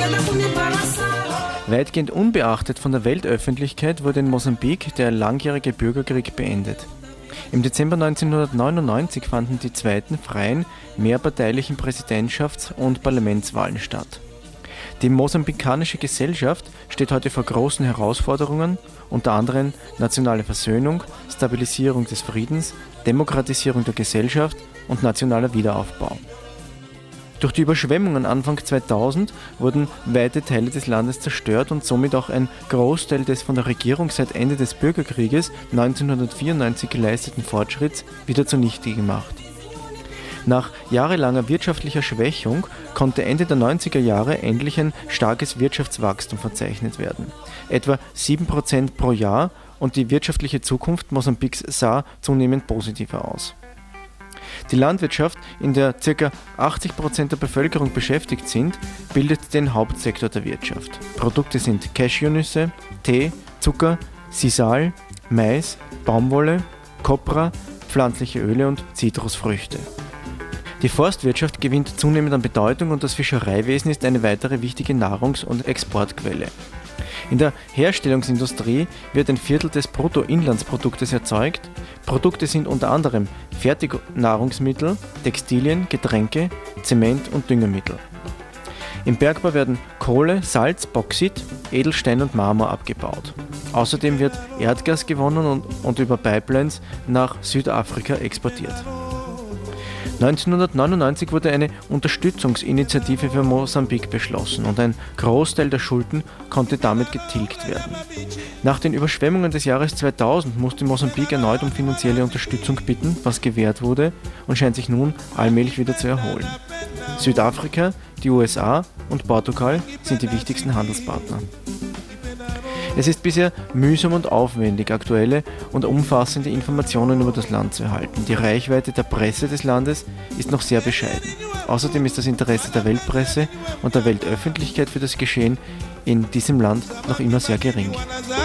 Weitgehend unbeachtet von der Weltöffentlichkeit wurde in Mosambik der langjährige Bürgerkrieg beendet. Im Dezember 1999 fanden die zweiten freien, mehrparteilichen Präsidentschafts- und Parlamentswahlen statt. Die mosambikanische Gesellschaft steht heute vor großen Herausforderungen, unter anderem nationale Versöhnung, Stabilisierung des Friedens, Demokratisierung der Gesellschaft und nationaler Wiederaufbau. Durch die Überschwemmungen Anfang 2000 wurden weite Teile des Landes zerstört und somit auch ein Großteil des von der Regierung seit Ende des Bürgerkrieges 1994 geleisteten Fortschritts wieder zunichte gemacht. Nach jahrelanger wirtschaftlicher Schwächung konnte Ende der 90er Jahre endlich ein starkes Wirtschaftswachstum verzeichnet werden. Etwa 7% pro Jahr, und die wirtschaftliche Zukunft Mosambiks sah zunehmend positiver aus. Die Landwirtschaft, in der ca. 80% der Bevölkerung beschäftigt sind, bildet den Hauptsektor der Wirtschaft. Produkte sind Cashewnüsse, Tee, Zucker, Sisal, Mais, Baumwolle, Kopra, pflanzliche Öle und Zitrusfrüchte. Die Forstwirtschaft gewinnt zunehmend an Bedeutung und das Fischereiwesen ist eine weitere wichtige Nahrungs- und Exportquelle. In der Herstellungsindustrie wird ein Viertel des Bruttoinlandsproduktes erzeugt. Produkte sind unter anderem Fertignahrungsmittel, Textilien, Getränke, Zement und Düngemittel. Im Bergbau werden Kohle, Salz, Bauxit, Edelstein und Marmor abgebaut. Außerdem wird Erdgas gewonnen und über Pipelines nach Südafrika exportiert. 1999 wurde eine Unterstützungsinitiative für Mosambik beschlossen und ein Großteil der Schulden konnte damit getilgt werden. Nach den Überschwemmungen des Jahres 2000 musste Mosambik erneut um finanzielle Unterstützung bitten, was gewährt wurde und scheint sich nun allmählich wieder zu erholen. Südafrika, die USA und Portugal sind die wichtigsten Handelspartner. Es ist bisher mühsam und aufwendig, aktuelle und umfassende Informationen über das Land zu erhalten. Die Reichweite der Presse des Landes ist noch sehr bescheiden. Außerdem ist das Interesse der Weltpresse und der Weltöffentlichkeit für das Geschehen in diesem Land noch immer sehr gering.